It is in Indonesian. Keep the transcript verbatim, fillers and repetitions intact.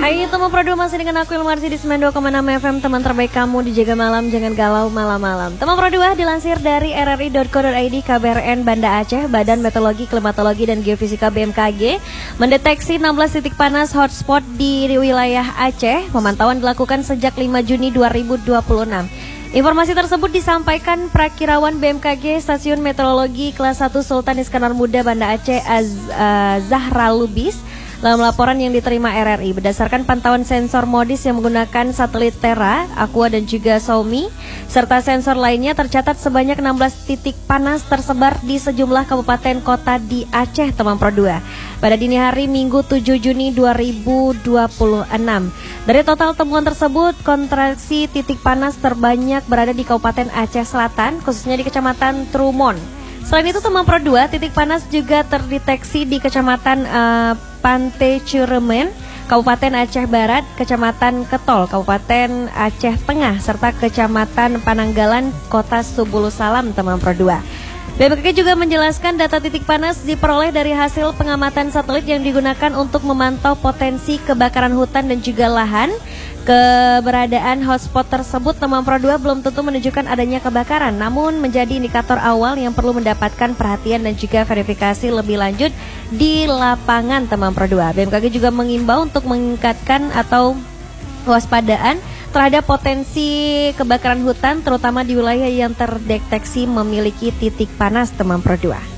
Ayo teman Pro masih dengan aku Ilmarsi di sembilan puluh dua koma enam F M. Teman terbaik kamu dijaga malam, jangan galau malam-malam. Teman Pro dilansir dari r r i dot co dot i d, K B R N Banda Aceh, Badan Meteorologi, Klimatologi dan Geofisika B M K G mendeteksi enam belas titik panas hotspot di wilayah Aceh. Pemantauan dilakukan sejak lima Juni dua ribu dua puluh enam. Informasi tersebut disampaikan Prakirawan B M K G Stasiun Meteorologi Kelas satu Sultan Iskandar Muda Banda Aceh Az, uh, Zahra Lubis dalam laporan yang diterima R R I. Berdasarkan pantauan sensor Modis yang menggunakan satelit Terra, Aqua dan juga Xiaomi, serta sensor lainnya, tercatat sebanyak enam belas titik panas tersebar di sejumlah kabupaten kota di Aceh, teman Pro dua. Pada dini hari Minggu tujuh Juni dua ribu dua puluh enam. Dari total temuan tersebut, kontraksi titik panas terbanyak berada di Kabupaten Aceh Selatan, khususnya di Kecamatan Trumon. Selain itu, teman Pro dua, titik panas juga terdeteksi di Kecamatan uh, Pantai Ciremen, Kabupaten Aceh Barat, Kecamatan Ketol, Kabupaten Aceh Tengah, serta Kecamatan Pananggalan, Kota Subulu Salam, teman Pro dua. B M K G juga menjelaskan data titik panas diperoleh dari hasil pengamatan satelit yang digunakan untuk memantau potensi kebakaran hutan dan juga lahan. Keberadaan hotspot tersebut, teman Pro dua, belum tentu menunjukkan adanya kebakaran, namun menjadi indikator awal yang perlu mendapatkan perhatian dan juga verifikasi lebih lanjut di lapangan, teman Pro dua. B M K G juga mengimbau untuk meningkatkan atau waspadaan terhadap potensi kebakaran hutan, terutama di wilayah yang terdeteksi memiliki titik panas, teman Pro dua.